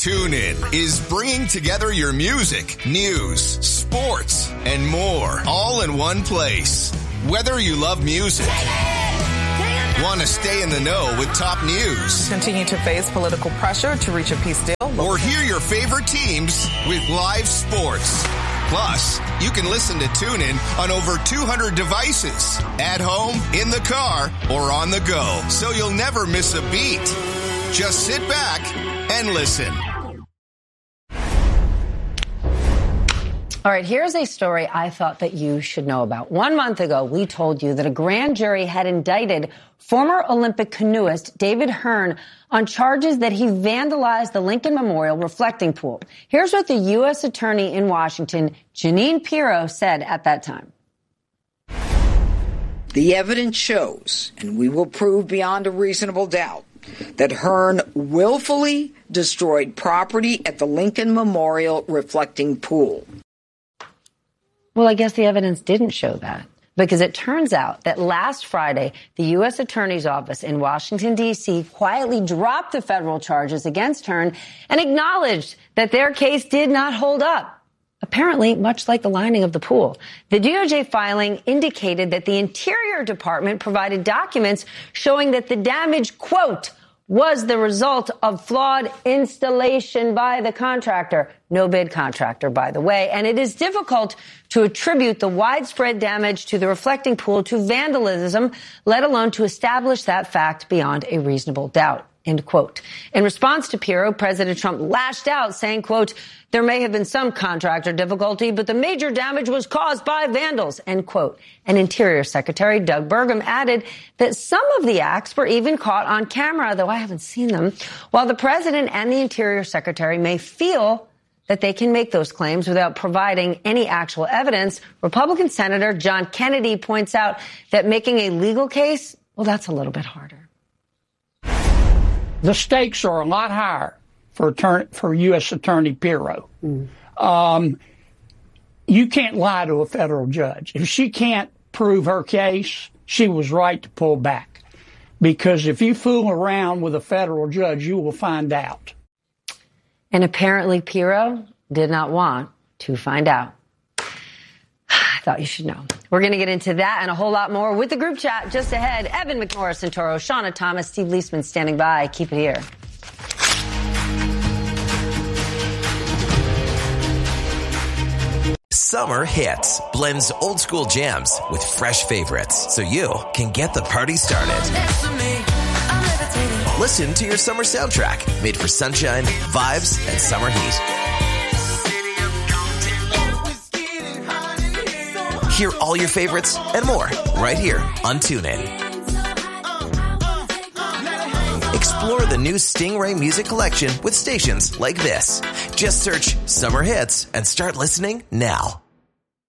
TuneIn is bringing together your music, news, sports, and more all in one place. Whether you love music, want to stay in the know with top news, continue to face political pressure to reach a peace deal, or hear your favorite teams with live sports. Plus, you can listen to TuneIn on over 200 devices, at home, in the car, or on the go, so you'll never miss a beat. Just sit back and listen. All right, here's a story I thought that you should know about. 1 month ago, we told you that a grand jury had indicted former Olympic canoeist David Hearn on charges that he vandalized the Lincoln Memorial reflecting pool. Here's what the U.S. Attorney in Washington, Jeanine Pirro, said at that time. The evidence shows, and we will prove beyond a reasonable doubt, that Hearn willfully destroyed property at the Lincoln Memorial reflecting pool. Well, I guess the evidence didn't show that, because it turns out that last Friday, the U.S. Attorney's Office in Washington, D.C. quietly dropped the federal charges against Hearn and acknowledged that their case did not hold up. Apparently, much like the lining of the pool. The DOJ filing indicated that the Interior Department provided documents showing that the damage, quote, was the result of flawed installation by the contractor. No bid contractor, by the way. And it is difficult to attribute the widespread damage to the reflecting pool to vandalism, let alone to establish that fact beyond a reasonable doubt. End quote. In response to Pirro, President Trump lashed out saying, quote, there may have been some contractor difficulty, but the major damage was caused by vandals, end quote. And Interior Secretary Doug Burgum added that some of the acts were even caught on camera, though I haven't seen them. While the president and the Interior Secretary may feel that they can make those claims without providing any actual evidence, Republican Senator John Kennedy points out that making a legal case, well, that's a little bit harder. The stakes are a lot higher for U.S. Attorney Pirro. You can't lie to a federal judge. If she can't prove her case, she was right to pull back. Because if you fool around with a federal judge, you will find out. And apparently Pirro did not want to find out. I thought you should know. We're going to get into that and a whole lot more with the group chat just ahead. Evan McMorris Santoro, Shauna Thomas, Steve Leisman standing by. Keep it here. Summer Hits blends old school jams with fresh favorites so you can get the party started. Listen to your summer soundtrack made for sunshine, vibes, and summer heat. Hear all your favorites and more right here on TuneIn. Explore the new Stingray music collection with stations like this. Just search Summer Hits and start listening now.